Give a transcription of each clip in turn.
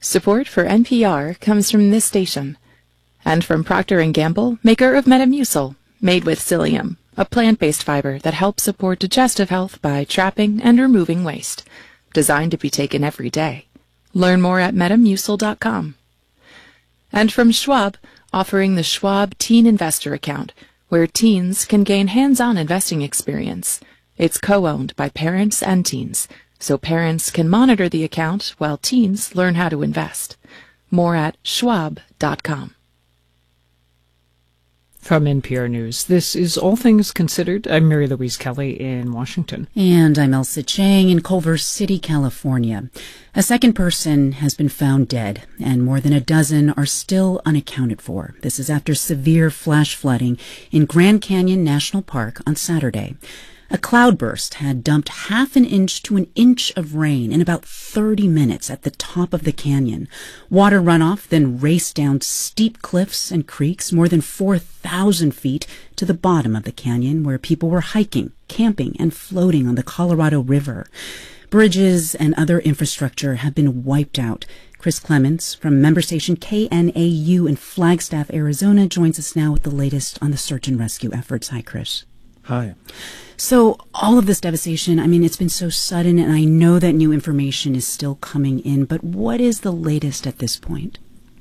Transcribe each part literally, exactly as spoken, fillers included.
Support for N P R comes from this station and from Procter and Gamble, maker of Metamucil, made with psyllium, a plant-based fiber that helps support digestive health by trapping and removing waste. Designed to be taken every day. Learn more at metamucil dot com. And from Schwab, offering the Schwab Teen Investor Account, where teens can gain hands-on investing experience. It's co-owned by parents and teens, so parents can monitor the account while teens learn how to invest. More at schwab dot com. From N P R News, this is All Things Considered. I'm Mary Louise Kelly in Washington. And I'm Elsa Chang in Culver City, California. A second person has been found dead, and more than a dozen are still unaccounted for. This is after severe flash flooding in Grand Canyon National Park on Saturday. A cloudburst had dumped half an inch to an inch of rain in about thirty minutes at the top of the canyon. Water runoff then raced down steep cliffs and creeks more than four thousand feet to the bottom of the canyon, where people were hiking, camping, and floating on the Colorado River. Bridges and other infrastructure have been wiped out. Chris Clements from member station K N A U in Flagstaff, Arizona, joins us now with the latest on the search and rescue efforts. Hi, Chris. Hi. So all of this devastation, I mean, it's been so sudden, and I know that new information is still coming in, but what is the latest at this point?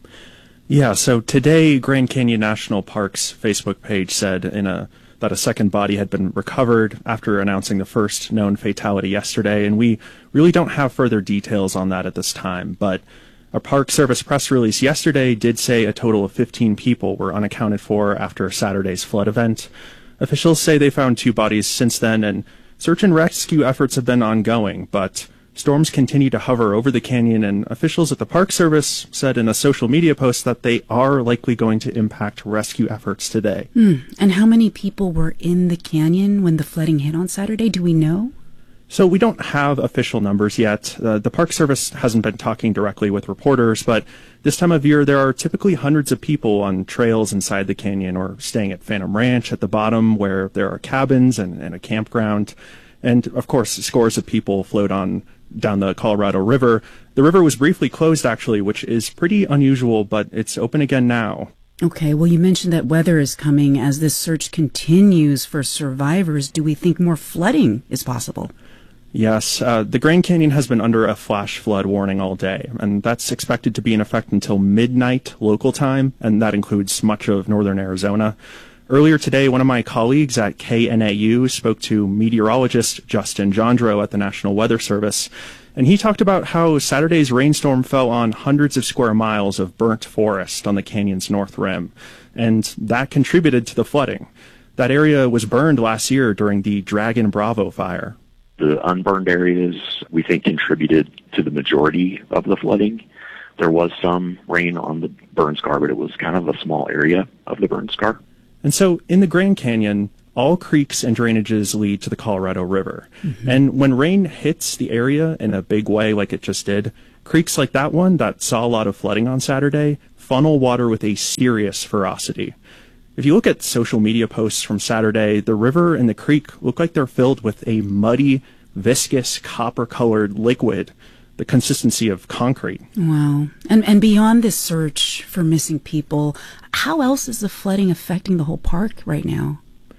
Yeah, so today, Grand Canyon National Park's Facebook page said in a that a second body had been recovered after announcing the first known fatality yesterday, and we really don't have further details on that at this time, but a Park Service press release yesterday did say a total of fifteen people were unaccounted for after Saturday's flood event. Officials say they found two bodies since then, and search and rescue efforts have been ongoing, but storms continue to hover over the canyon, and officials at the Park Service said in a social media post that they are likely going to impact rescue efforts today. Hmm. And how many people were in the canyon when the flooding hit on Saturday? Do we know? So we don't have official numbers yet. Uh, the Park Service hasn't been talking directly with reporters, but this time of year there are typically hundreds of people on trails inside the canyon or staying at Phantom Ranch at the bottom, where there are cabins and, and a campground. And, of course, scores of people float on down the Colorado River. The river was briefly closed, actually, which is pretty unusual, but it's open again now. Okay, well, you mentioned that weather is coming. As this search continues for survivors, do we think more flooding is possible? Yes, uh, the Grand Canyon has been under a flash flood warning all day, and that's expected to be in effect until midnight local time, and that includes much of northern Arizona. Earlier today, one of my colleagues at K N A U spoke to meteorologist Justin Jandro at the National Weather Service, and he talked about how Saturday's rainstorm fell on hundreds of square miles of burnt forest on the canyon's north rim, and that contributed to the flooding. That area was burned last year during the Dragon Bravo fire. The unburned areas, we think, contributed to the majority of the flooding. There was some rain on the burn scar, but it was kind of a small area of the burn scar. And so in the Grand Canyon, all creeks and drainages lead to the Colorado River. Mm-hmm. And when rain hits the area in a big way like it just did, creeks like that one that saw a lot of flooding on Saturday funnel water with a serious ferocity. If you look at social media posts from Saturday, the river and the creek look like they're filled with a muddy, viscous, copper-colored liquid, the consistency of concrete. Wow. And and beyond this search for missing people, how else is the flooding affecting the whole park right now?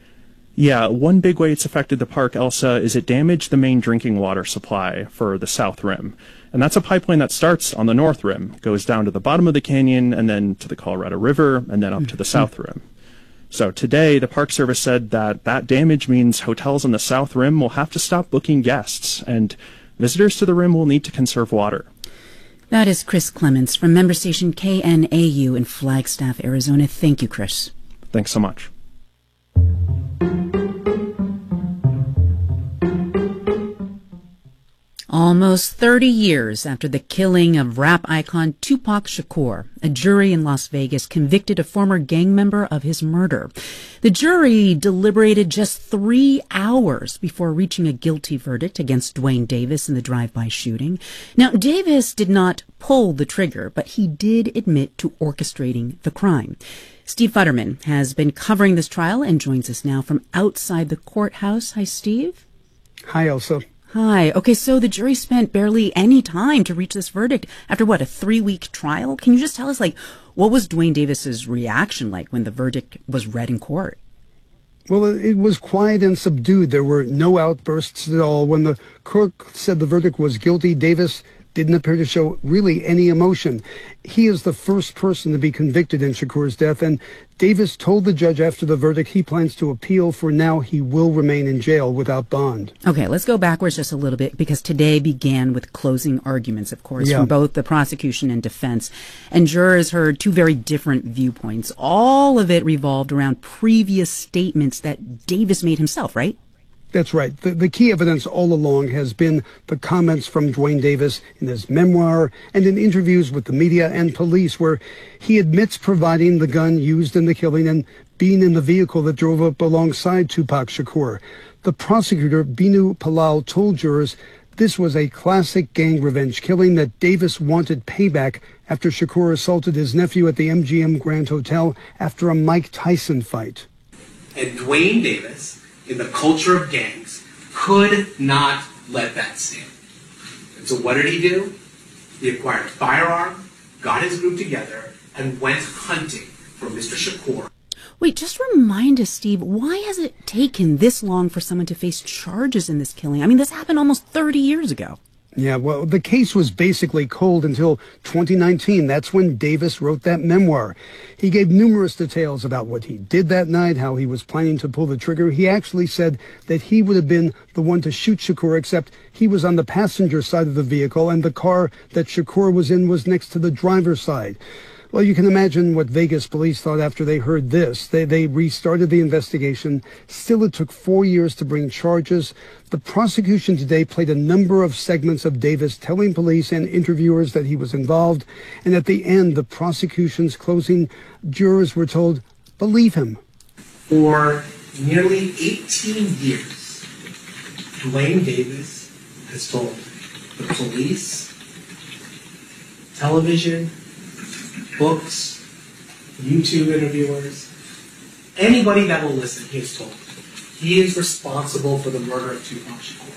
Yeah, one big way it's affected the park, Elsa, is it damaged the main drinking water supply for the South Rim. And that's a pipeline that starts on the North Rim, goes down to the bottom of the canyon, and then to the Colorado River, and then up mm-hmm. to the South Rim. So today, the Park Service said that that damage means hotels on the South Rim will have to stop booking guests, and visitors to the rim will need to conserve water. That is Chris Clements from member station K N A U in Flagstaff, Arizona. Thank you, Chris. Thanks so much. Almost thirty years after the killing of rap icon Tupac Shakur, a jury in Las Vegas convicted a former gang member of his murder. The jury deliberated just three hours before reaching a guilty verdict against Dwayne Davis in the drive-by shooting. Now, Davis did not pull the trigger, but he did admit to orchestrating the crime. Steve Futterman has been covering this trial and joins us now from outside the courthouse. Hi, Steve. Hi, Elsa. Hi. Okay, so the jury spent barely any time to reach this verdict after, what, a three-week trial? Can you just tell us, like, what was Duane Davis's reaction like when the verdict was read in court? Well, it was quiet and subdued. There were no outbursts at all. When the court said the verdict was guilty, Davis didn't appear to show really any emotion. He is the first person to be convicted in Shakur's death, and Davis told the judge after the verdict he plans to appeal. For now, he will remain in jail without bond. Okay, let's go backwards just a little bit, because today began with closing arguments, of course, yeah. from both the prosecution and defense. And jurors heard two very different viewpoints. All of it revolved around previous statements that Davis made himself, right? That's right. The, the key evidence all along has been the comments from Duane Davis in his memoir and in interviews with the media and police, where he admits providing the gun used in the killing and being in the vehicle that drove up alongside Tupac Shakur. The prosecutor, Binu Palal, told jurors this was a classic gang revenge killing, that Davis wanted payback after Shakur assaulted his nephew at the M G M Grand Hotel after a Mike Tyson fight. And Duane Davis, in the culture of gangs, could not let that stand. And so what did he do? He acquired a firearm, got his group together, and went hunting for Mister Shakur. Wait, just remind us, Steve, why has it taken this long for someone to face charges in this killing? I mean, this happened almost thirty years ago. Yeah, well, the case was basically cold until twenty nineteen. That's when Davis wrote that memoir. He gave numerous details about what he did that night, how he was planning to pull the trigger. He actually said that he would have been the one to shoot Shakur, except he was on the passenger side of the vehicle and the car that Shakur was in was next to the driver's side. Well, you can imagine what Vegas police thought after they heard this. They, they restarted the investigation. Still, it took four years to bring charges. The prosecution today played a number of segments of Davis telling police and interviewers that he was involved. And at the end, the prosecution's closing, jurors were told, believe him. For nearly eighteen years, Duane Davis has told the police, television, books, YouTube interviewers, anybody that will listen, he has told. He is responsible for the murder of Tupac Shakur.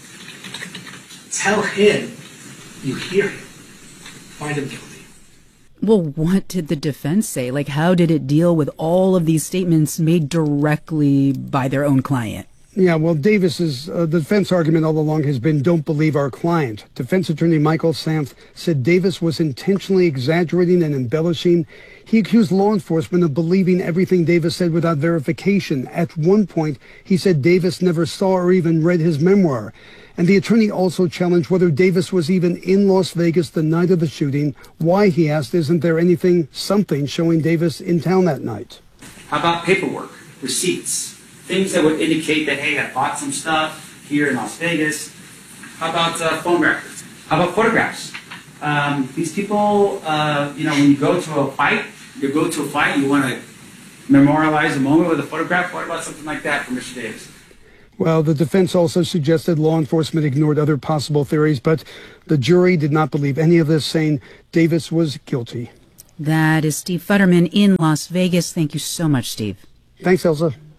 Tell him you hear him. Find him guilty. Well, what did the defense say? Like, how did it deal with all of these statements made directly by their own client? Yeah, well, Davis's uh, defense argument all along has been, don't believe our client. Defense attorney Michael Sanft said Davis was intentionally exaggerating and embellishing. He accused law enforcement of believing everything Davis said without verification. At one point, he said Davis never saw or even read his memoir. And the attorney also challenged whether Davis was even in Las Vegas the night of the shooting. Why, he asked, isn't there anything, something showing Davis in town that night? How about paperwork, receipts? Things that would indicate that, hey, I bought some stuff here in Las Vegas. How about uh, phone records? How about photographs? Um, these people, uh, you know, when you go to a fight, you go to a fight, you want to memorialize a moment with a photograph. What about something like that for Mister Davis? Well, the defense also suggested law enforcement ignored other possible theories, but the jury did not believe any of this, saying Davis was guilty. That is Steve Futterman in Las Vegas. Thank you so much, Steve. Thanks, Elsa.